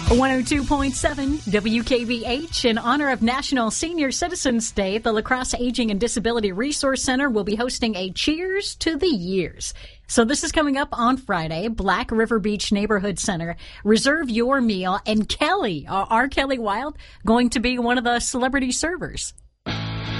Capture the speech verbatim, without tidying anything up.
one oh two point seven W K V H. In honor of National Senior Citizens Day, the La Crosse Aging and Disability Resource Center will be hosting a Cheers to the Years. So this is coming up on Friday, Black River Beach Neighborhood Center. Reserve your meal, and Kelly, uh, our Kelly Wild, going to be one of the celebrity servers.